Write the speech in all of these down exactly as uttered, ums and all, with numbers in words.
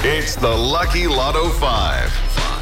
It's the Lucky Lotto five.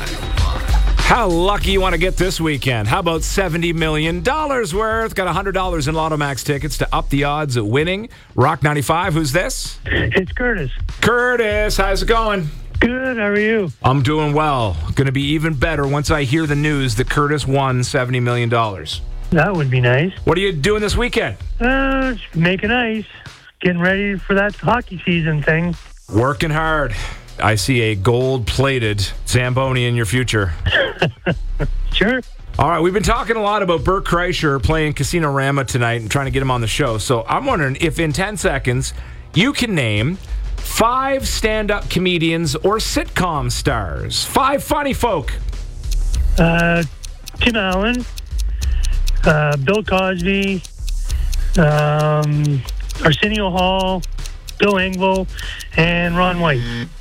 How lucky you want to get this weekend? How about seventy million dollars worth? Got one hundred dollars in Lotto Max tickets to up the odds at winning. Rock ninety-five, who's this? It's Curtis. Curtis, how's it going? Good, how are you? I'm doing well. Going to be even better once I hear the news that Curtis won seventy million dollars. That would be nice. What are you doing this weekend? Uh, just making ice. Getting ready for that hockey season thing. Working hard. I see a gold-plated Zamboni in your future. Sure. All right, we've been talking a lot about Bert Kreischer playing Casino Rama tonight and trying to get him on the show. So I'm wondering if in ten seconds you can name five stand-up comedians or sitcom stars. Five funny folk. Uh, Tim Allen, uh, Bill Cosby, um, Arsenio Hall, Bill Engvall, and Ron White.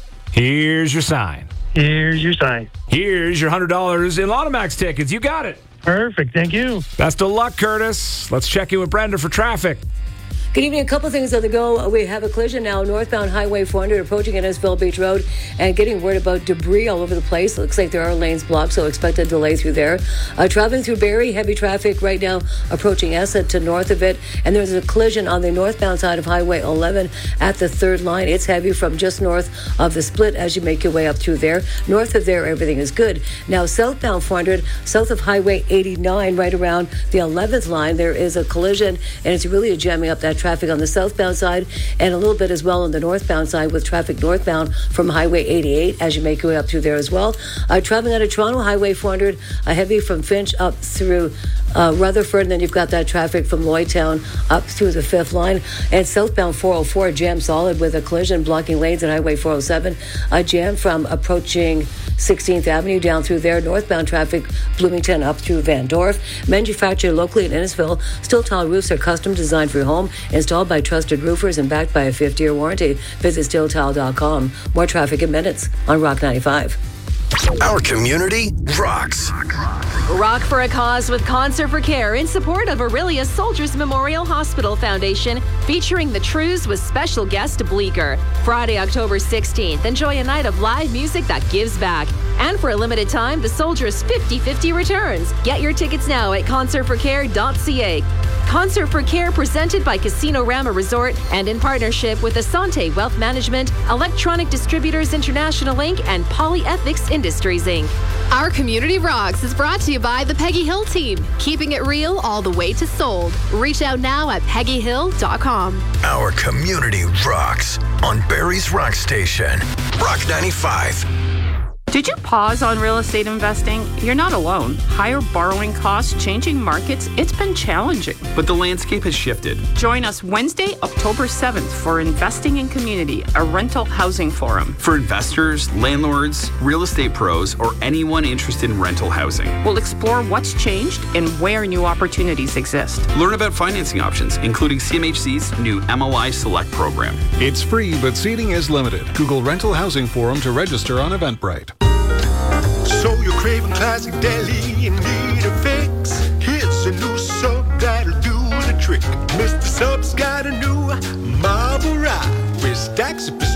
Here's your sign. Here's your sign. Here's your one hundred dollars in Lotto Max tickets. You got it. Perfect. Thank you. Best of luck, Curtis. Let's check in with Brenda for traffic. Good evening. A couple things on the go. We have a collision now, northbound Highway four hundred approaching Innisfil Beach Road and getting word about debris all over the place. Looks like there are lanes blocked, so expect a delay through there. Uh, traveling through Barrie, heavy traffic right now approaching Esset to north of it. And there's a collision on the northbound side of Highway eleven at the third line. It's heavy from just north of the split as you make your way up through there. North of there, everything is good. Now, southbound four hundred, south of Highway eighty-nine, right around the eleventh line, there is a collision, and it's really jamming up that traffic. Traffic on the southbound side and a little bit as well on the northbound side with traffic northbound from Highway eighty-eight as you make your way up through there as well. Uh, traveling out of Toronto, Highway four hundred, uh, heavy from Finch up through uh, Rutherford, and then you've got that traffic from Lloydtown up through the fifth line. And southbound four oh four, jam solid with a collision blocking lanes at Highway four oh seven. A jam from approaching sixteenth Avenue down through there. Northbound traffic, Bloomington up through Van Dorf. Manufactured locally in Innisfil, Steel Tile roofs are custom designed for your home, installed by trusted roofers and backed by a fifty-year warranty. Visit steel tile dot com. More traffic in minutes on Rock ninety-five. Our community rocks. Rock for a Cause with Concert for Care in support of Aurelius Soldiers Memorial Hospital Foundation, featuring the Trews with special guest Bleecker. Friday, October sixteenth, enjoy a night of live music that gives back. And for a limited time, the Soldiers fifty-fifty returns. Get your tickets now at concert for care dot c a. Concert for Care presented by Casino Rama Resort and in partnership with Asante Wealth Management, Electronic Distributors International Incorporated, and Polyethics Industries Incorporated. Our Community Rocks is brought to you by the Peggy Hill team, keeping it real all the way to sold. Reach out now at peggy hill dot com. Our community rocks on Barrie's Rock Station. Rock ninety-five. Did you pause on real estate investing? You're not alone. Higher borrowing costs, changing markets, it's been challenging. But the landscape has shifted. Join us Wednesday, October seventh for Investing in Community, a rental housing forum. For investors, landlords, real estate pros, or anyone interested in rental housing. We'll explore what's changed and where new opportunities exist. Learn about financing options, including C M H C's new M L I Select program. It's free, but seating is limited. Google Rental Housing Forum to register on Eventbrite. So you're craving classic deli and need a fix? Here's a new sub that'll do the trick. Mister Sub's got a new marble rye with stacks of